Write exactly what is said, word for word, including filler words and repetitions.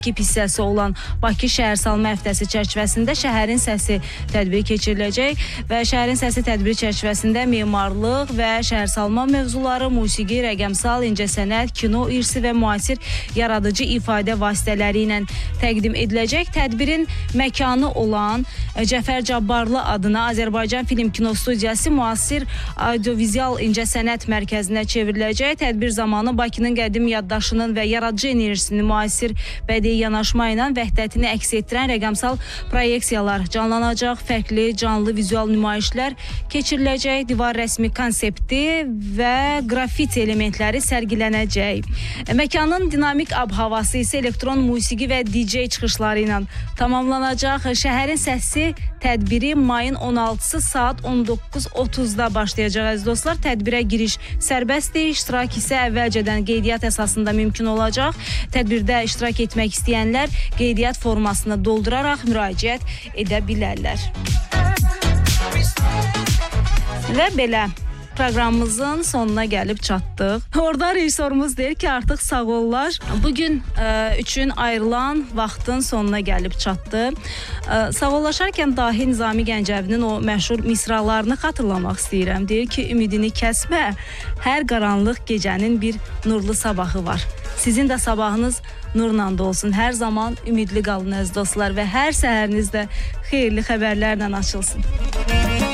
İki hissəsi olan Bakı Şəhərsalma həftəsi çərçivəsində Şəhərin Səsi tədbiri keçiriləcək və Şəhərin Səsi tədbiri çərçivəsində memarlıq və şəhərsalma mövzuları, musiqi, rəqəmsal, incəsənət, kino irsi və müasir yaradıcı ifadə vasitələri ilə təqdim ediləcək. Tədbirin məkanı olan Cəfər Cabbarlı adına Azərbaycan Film Kino Studiyası müasir audiovizual incəsənət mərkəzinə çevriləcək. Tədbir zamanı Bakının qədim yaddaşının və yaradıcı enerjisini müasir bədii yanaşma ilə vəhdətini əks etdirən rəqəmsal proyeksiyalar canlanacaq, fərqli canlı vizual nümayişlər keçiriləcək, divar rəsmi konsepti və qrafiti elementləri sərgilənəcək. Məkanın dinamik ab-havası isə elektron musiqi və D J çıxışları ilə tamamlanacaq. Şəhərin Səsi tədbiri mayın on altısı saat on doqquz otuzda başlayacaq əziz dostlar. Tədbirə giriş sərbəstdir, iştirak isə əvvəlcədən qeydiyyat əsasında mümkün olacaq. Tədbirdə iştirak etmək istəyənlər qeydiyyat formasını dolduraraq müraciət edə bilərlər. Və belə proqramımızın sonuna gəlib çatdıq. Orada rejissorumuz deyir ki, artıq sağ ollar. Bugün e, üçün ayrılan vaxtın sonuna gəlib çatdı. E, sağollaşarkən dahi Nizami Gəncəvinin o məşhur misralarını xatırlamaq istəyirəm. Deyir ki, ümidini kəsmə, hər qaranlıq gecənin bir nurlu sabahı var. Sizin də sabahınız nurla da olsun. Hər zaman ümidli qalın əziz dostlar və hər səhəriniz də xeyirli xəbərlərlə açılsın.